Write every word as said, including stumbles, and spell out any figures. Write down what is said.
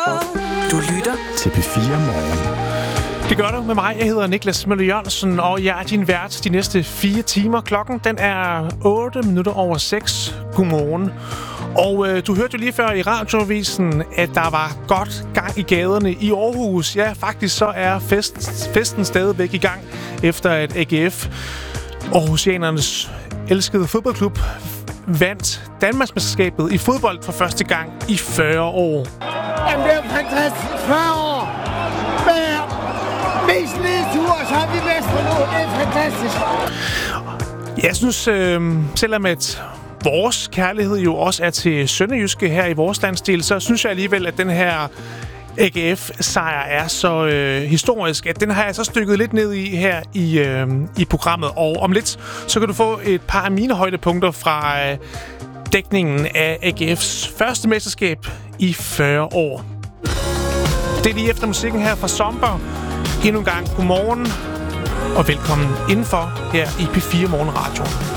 Du lytter til P fire Morgen. Det gør du med mig. Jeg hedder Niklas Møller Jørgensen, og jeg er din vært de næste fire timer. Klokken den er otte minutter over seks. Godmorgen. Og øh, du hørte jo lige før i radioavisen, at der var godt gang i gaderne i Aarhus. Ja, faktisk så er fest, festen stadigvæk i gang, efter at A G F, Aarhusianernes elskede fodboldklub, vandt Danmarksmesterskabet i fodbold for første gang i fyrre år. Jamen, det er jo fantastisk. fyrre år med mest nedtur, så har vi mestre nu. Det er fantastisk. Jeg synes, øh, selvom at vores kærlighed jo også er til sønderjyske her i vores landsdel, så synes jeg alligevel, at den her A G F-sejr er så øh, historisk, at den har jeg så stykket lidt ned i her i, øh, i programmet. Og om lidt, så kan du få et par af mine højdepunkter fra øh, dækningen af A G F's første mesterskab i fyrre år. Det er lige efter musikken her fra Somber. Endnu en gang godmorgen og velkommen indenfor her i P fire Morgen Radio.